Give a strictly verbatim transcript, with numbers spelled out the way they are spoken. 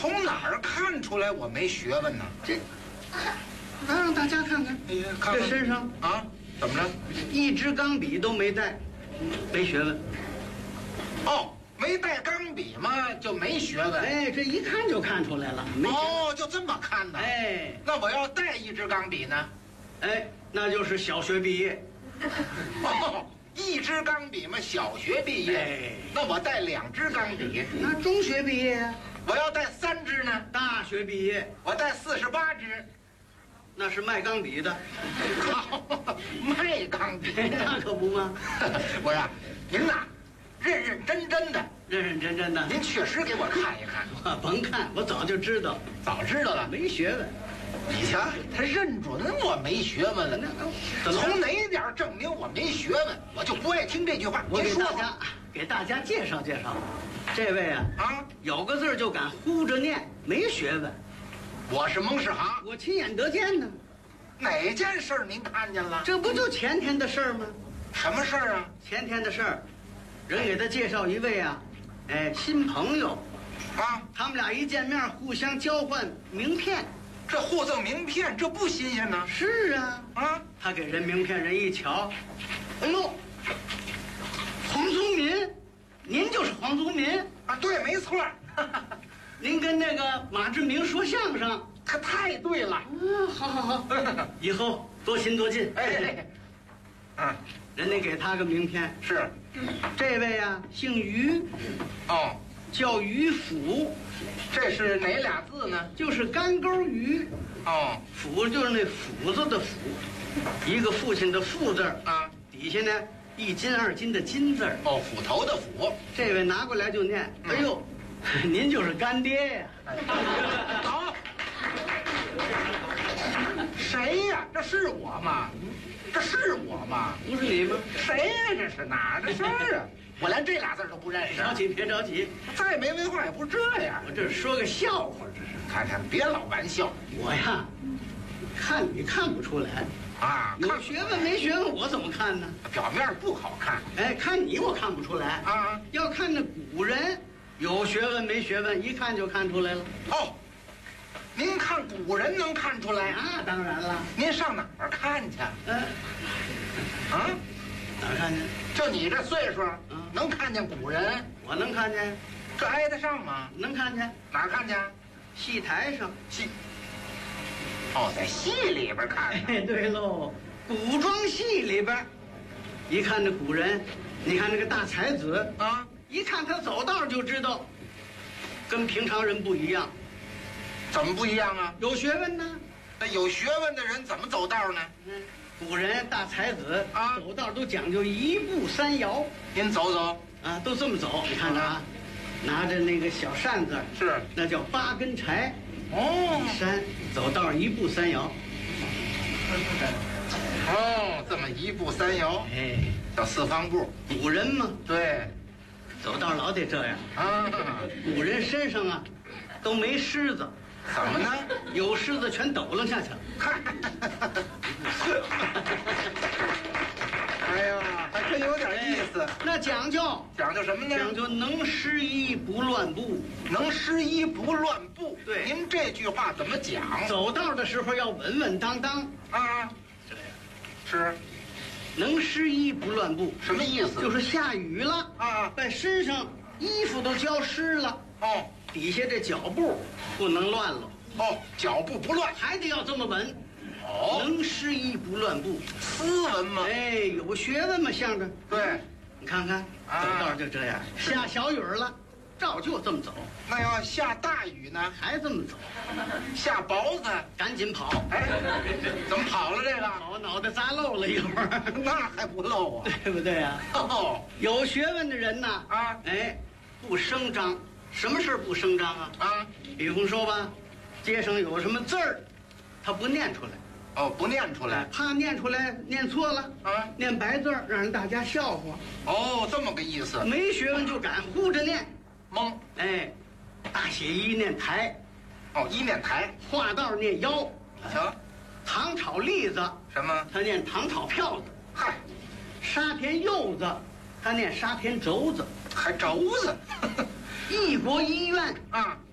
从哪儿看出来我没学问呢？ 这，来让大家看看， 哎呀，看看这身上啊，怎么着？ 一支钢笔都没带，没学问。 哦，没带钢笔嘛，就没学问。 哎，这一看就看出来了。没学问哦，就这么看的。 哎， 那我要带一支钢笔呢？ 哎，那就是小学毕业。 哦，一支钢笔嘛，小学毕业。 哎， 那我带两支钢笔， 那中学毕业呀、 我要带三支呢？ 大学毕业， 我带四十八支。 那是卖钢笔的。 卖钢笔那可不吗？ 我说您呐，认认真真的， 认认真真的。 您确实给我看一看。 啊，甭看，我早就知道， 早知道了， 没学问。 你瞧，他认准我没学问了。 那从哪点证明我没学问？我就不爱听这句话。 我给您说大家给大家介绍介绍，这位啊啊， 有个字儿就敢呼着念，没学问。 我是蒙世航。 我亲眼得见呢， 哪件事儿您看见了？ 这不就前天的事儿吗？ 什么事儿啊？ 前天的事儿，人给他介绍一位啊，哎，新朋友， 啊， 他们俩一见面互相交换名片。 这互赠名片，这不新鲜呢？ 是啊， 啊， 他给人名片，人一瞧，哎呦，黄宗民，您就是黄宗民， 啊，对，没错儿。 您跟那个马志明说相声。 可太对了。 嗯，好好好，以后多亲多近。 哎，嗯， 人家给他个名片， 是， 这位啊姓于， 哦， 叫于府， 这是哪俩字呢？ 就是干钩鱼， 哦， 府就是那斧子的斧，一个父亲的父字儿啊， 底下呢一斤二斤的斤字儿。 哦，斧头的斧。 这位拿过来就念， 嗯哎呦，您就是干爹呀！ 好，谁呀？这是我吗？这是我吗？ 不是你吗？ 谁呀？这是哪儿的事儿啊？我连这俩字都不认识。 别着急，别着急， 再没文化也不是这样。 我这是说个笑话，这是。 看看，别老玩笑我呀，看你看不出来， 啊！看有学问没学问，我怎么看呢？ 表面不好看哎，看你我看不出来啊。 要看那古人有学问没学问，一看就看出来了。 哦，您看古人能看出来？ 那当然了。 您上哪儿看去？ 嗯、 啊？ 哪儿看见？ 就你这岁数， 嗯能看见古人？ 我能看见， 这挨得上吗？ 能看见。 哪儿看见？ 戏台上。 戏。哦，在戏里边看的。 哎，对喽，古装戏里边，一看这古人，你看那个大才子啊， 一看他走道就知道，跟平常人不一样， 怎么不一样啊？ 有学问呢。 那有学问的人怎么走道呢？ 嗯，古人大才子啊走道都讲究一步三摇您走走。 啊，都这么走。你看着啊，拿着那个小扇子， 是。 那叫八根柴， 哦一扇走道一步三摇。 哦，这么一步三摇， 哎， 叫四方步。 古人嘛， 对。 走道老得这样。 啊， 古人身上啊，都没虱子， 怎么呢？ 有虱子全抖楞下去了。 哎呀，还真有点意思。 那讲究讲究什么呢？ 讲究能失仪不乱步。 能失仪不乱步。 对您这句话怎么讲？ 走道的时候要稳稳当当， 啊， 这样是能失仪不乱步， 什么意思？ 就是下雨了啊， 在身上衣服都浇湿了， 哦底下这脚步不能乱了， 哦，脚步不乱。 还得要这么稳。 哦， 能失仪不乱步， 斯文嘛。 哎，有学问嘛，相声。 对， 你看看啊走道就这样，下小雨了，照旧这么走， 那要下大雨呢？ 还这么走， 下雹子， 赶紧跑。 哎，怎么跑了这个？ 跑脑袋砸漏了一会儿， 那还不漏啊？ 对不对啊？ 哦有学问的人呐， 啊哎，不声张。什么事不声张啊？ 啊， 比方说吧，街上有什么字儿，他不念出来， 哦，不念出来。 怕念出来念错了啊， 念白字儿，让人大家笑话。 哦，这么个意思。 没学问就敢呼着念， 蒙。 哎，大写一念台， 哦，一念台。 画道念腰， 瞧， 糖炒栗子什么？ 他念糖炒票子， 嗨， 沙田柚子他念沙田轴子， 还轴子。 一国医院啊，